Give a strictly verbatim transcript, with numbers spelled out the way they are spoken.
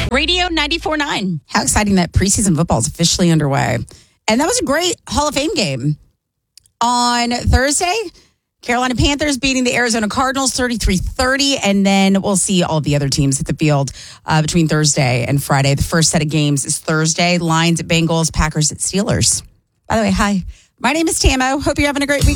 Radio ninety-four point nine. How exciting that preseason football is officially underway. And that was a great Hall of Fame game. On Thursday, Carolina Panthers beating the Arizona Cardinals thirty-three thirty. And then we'll see all the other teams at the field uh, between Thursday and Friday. The first set of games is Thursday. Lions at Bengals, Packers at Steelers. By the way, hi. My name is Tamo. Hope you're having a great week.